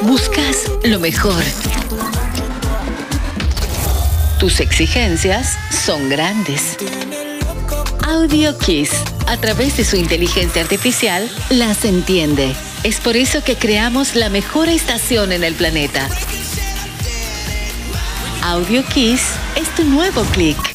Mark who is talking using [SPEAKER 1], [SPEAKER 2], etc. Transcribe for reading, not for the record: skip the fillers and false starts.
[SPEAKER 1] Buscas lo mejor. Tus exigencias son grandes. Audio Kiss, a través de su inteligencia artificial, las entiende. Es por eso que creamos la mejor estación en el planeta. Audio Kiss es tu nuevo clic.